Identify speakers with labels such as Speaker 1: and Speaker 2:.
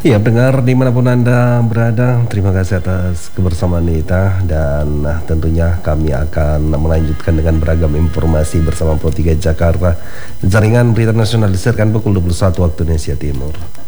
Speaker 1: Ya, pendengar dimanapun Anda berada, terima kasih atas kebersamaan kita dan tentunya kami akan melanjutkan dengan beragam informasi bersama Pro 3 Jakarta. Jaringan berita nasional diserahkan pukul 21 waktu Indonesia Timur.